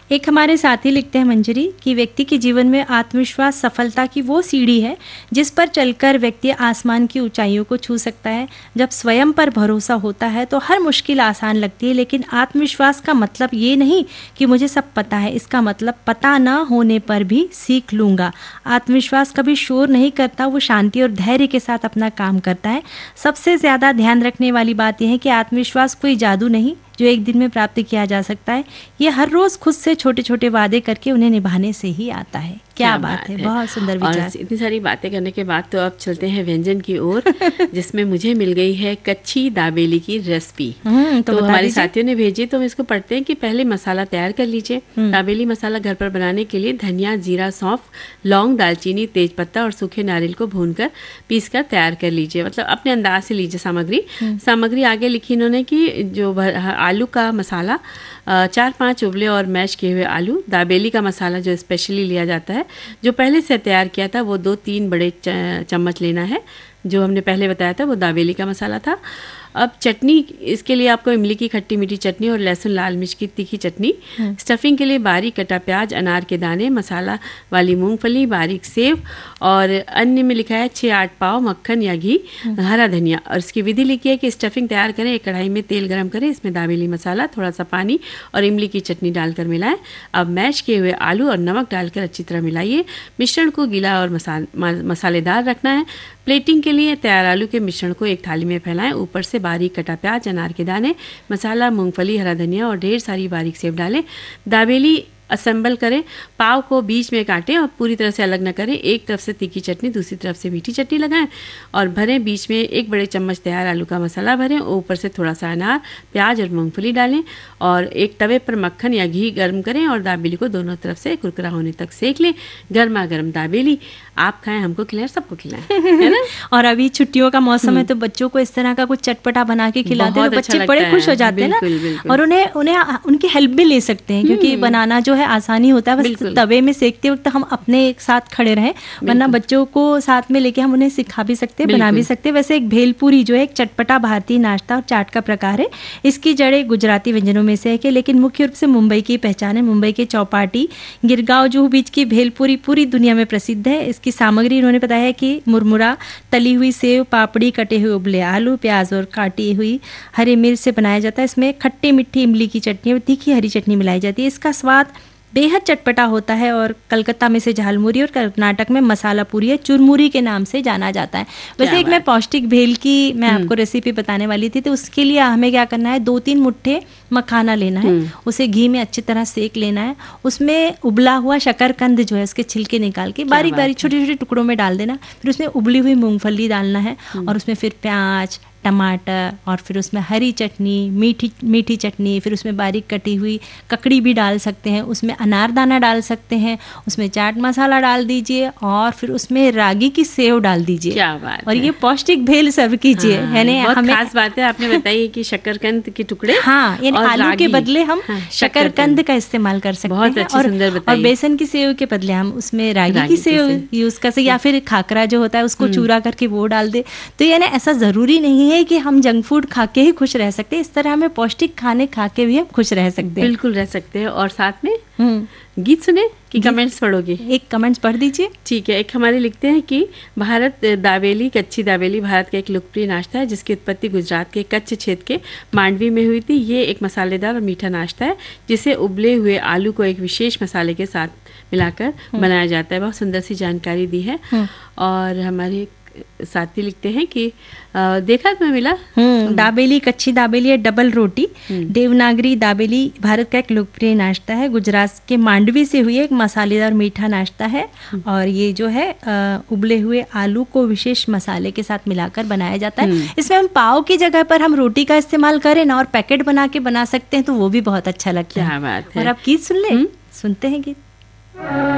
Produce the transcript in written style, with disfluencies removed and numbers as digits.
एक हमारे साथी लिखते हैं मंजरी कि व्यक्ति के जीवन में आत्मविश्वास सफलता की वो सीढ़ी है जिस पर चलकर व्यक्ति आसमान की ऊंचाइयों को छू सकता है। जब स्वयं पर भरोसा होता है तो हर मुश्किल आसान लगती है, लेकिन आत्मविश्वास का मतलब ये नहीं कि मुझे सब पता है, इसका मतलब पता ना होने पर भी सीख लूँगा। आत्मविश्वास कभी शोर नहीं करता, वो शांति और धैर्य के साथ अपना काम करता है। सबसे ज़्यादा ध्यान रखने वाली बात यह है कि आत्मविश्वास कोई जादू नहीं जो एक दिन में प्राप्त किया जा सकता है, ये हर रोज खुद से छोटे छोटे वादे करके उन्हें निभाने से ही आता है। क्या बात है, बहुत सुंदर विचार। और इतनी सारी बातें करने के बाद तो अब चलते हैं व्यंजन की ओर जिसमें मुझे मिल गई है कच्ची दाबेली की रेसिपी। तो हमारे साथियों ने भेजी, तो हम इसको पढ़ते हैं कि पहले मसाला तैयार कर लीजिए। दाबेली मसाला घर पर बनाने के लिए धनिया, जीरा, सौंफ, लौंग, दालचीनी, तेजपत्ता और सूखे नारियल को भूनकर पीसकर तैयार कर लीजिए। मतलब अपने अंदाज से लीजिए सामग्री आगे लिखी इन्होंने कि जो आलू का मसाला, 4-5 उबले और मैश किए हुए आलू, दाबेली का मसाला जो स्पेशली लिया जाता है, जो पहले से तैयार किया था वो 2-3 बड़े चम्मच लेना है। जो हमने पहले बताया था वो दाबेली का मसाला था। अब चटनी, इसके लिए आपको इमली की खट्टी मीठी चटनी और लहसुन लाल मिर्च की तीखी चटनी। स्टफिंग के लिए बारीक कटा प्याज, अनार के दाने, मसाला वाली मूंगफली, बारीक सेव और अन्य में लिखा है 6-8 पाव मक्खन या घी, हरा धनिया। और इसकी विधि लिखी है कि स्टफिंग तैयार करें, एक कढ़ाई में तेल गरम करें, इसमें दाबेली मसाला, थोड़ा सा पानी और इमली की चटनी डालकर मिलाएं। अब मैश किए हुए आलू और नमक डालकर अच्छी तरह मिलाइए। मिश्रण को गीला और मसालेदार रखना है। प्लेटिंग के लिए तैयार आलू के मिश्रण को एक थाली में फैलाएं। ऊपर से बारीक कटा प्याज, अनार के दाने, मसाला, मूंगफली, हरा धनिया और ढेर सारी बारीक सेव डालें। दाबेली असेंबल करें। पाव को बीच में काटें और पूरी तरह से अलग न करें। एक तरफ से तीखी चटनी, दूसरी तरफ से मीठी चटनी लगाएं और भरें। बीच में 1 बड़े चम्मच तैयार आलू का मसाला भरें। ऊपर से थोड़ा सा अनार, प्याज और मूंगफली डालें और एक तवे पर मक्खन या घी गर्म करें और दाबेली को दोनों तरफ से कुरकुरा होने तक सेक लें। गर्मा गर्म दाबेली आप खाएं, हमको खिलाएं, सबको खिलाएं, है ना। और अभी छुट्टियों का मौसम है तो बच्चों को इस तरह का कुछ चटपटा बना के खिला दे तो बच्चे बड़े खुश हो जाते हैं ना। और उन्हें उनकी हेल्प भी ले सकते हैं, क्योंकि बनाना जो है आसानी होता है, बस तवे में सेकते वक्त हम अपने एक साथ खड़े रहें, वरना बच्चों को साथ में लेके हम उन्हें सिखा भी सकते हैं, बना भी सकते हैं। वैसे एक भेलपुरी जो है एक चटपटा भारतीय नाश्ता और चाट का प्रकार है। इसकी जड़ें गुजराती व्यंजनों में से है, लेकिन मुख्य रूप से मुंबई की पहचान है। मुंबई के चौपाटी, गिरगांव, जुहू बीच की भेलपुरी पूरी दुनिया में प्रसिद्ध है। इसकी सामग्री इन्होंने बताया है कि मुरमुरा, तली हुई सेव, पापड़ी, कटे हुए उबले आलू, प्याज और काटी हुई हरी मिर्च से बनाया जाता है। इसमें खट्टी मीठी इमली की चटनी और तीखी हरी चटनी मिलाई जाती है। इसका स्वाद बेहद चटपटा होता है और कलकत्ता में से झालमुरी और कर्नाटक में मसाला पूरी या चुरमुरी के नाम से जाना जाता है। वैसे एक मैं पौष्टिक भेल की मैं आपको रेसिपी बताने वाली थी, तो उसके लिए हमें क्या करना है, 2-3 मुट्ठे मखाना लेना है, उसे घी में अच्छी तरह सेक लेना है। उसमें उबला हुआ शकरकंद जो है उसके छिलके निकाल के बारीक बारीक छोटे छोटे टुकड़ों में डाल देना। फिर उसमें उबली हुई मूंगफली डालना है और उसमें फिर प्याज, टमाटर और फिर उसमें हरी चटनी, मीठी चटनी, फिर उसमें बारीक कटी हुई ककड़ी भी डाल सकते हैं, उसमें अनारदाना डाल सकते हैं, उसमें चाट मसाला डाल दीजिए और फिर उसमें रागी की सेव डाल दीजिए। क्या बात और ये पौष्टिक भेल सर्व कीजिए। है ना, बहुत खास बात है आपने बताई कि शकरकंद के टुकड़े, हाँ, यानी आलू के बदले हम शकरकंद का इस्तेमाल कर सकते हैं। और बेसन की सेव के बदले हम उसमें रागी की सेव यूज कर सकते, या फिर खाकरा जो होता है उसको चूरा करके वो डाल दे। तो यानी ऐसा जरूरी नहीं है कि हम जंक फूड खा के ही खुश रह सकते हैं, इस तरह हमें पौष्टिक खाने खा के भी हम खुश रह सकते हैं। बिल्कुल रह सकते हैं। और साथ में गीत सुने कि कमेंट्स पढ़ोगे? एक कमेंट्स पढ़ दीजिए। ठीक है। एक हमारे लिखते हैं कि कच्ची दाबेली भारत का एक लोकप्रिय नाश्ता है जिसकी उत्पत्ति गुजरात के कच्छ क्षेत्र के मांडवी में हुई थी। ये एक मसालेदार और मीठा नाश्ता है जिसे उबले हुए आलू को एक विशेष मसाले के साथ मिलाकर बनाया जाता है। बहुत सुंदर सी जानकारी दी है। और हमारे साथी लिखते हैं कि देखा तुम्हें मिला दाबेली, कच्ची दाबेली है डबल रोटी। देवनागरी दाबेली भारत का एक लोकप्रिय नाश्ता है, गुजरात के मांडवी से हुई एक मसालेदार मीठा नाश्ता है। और ये जो है उबले हुए आलू को विशेष मसाले के साथ मिलाकर बनाया जाता है। इसमें हम पाव की जगह पर हम रोटी का इस्तेमाल करें ना और पैकेट बना के बना सकते हैं, तो वो भी बहुत अच्छा लगता है। क्या बात है। और आप गीत सुन ले, सुनते हैं गीत।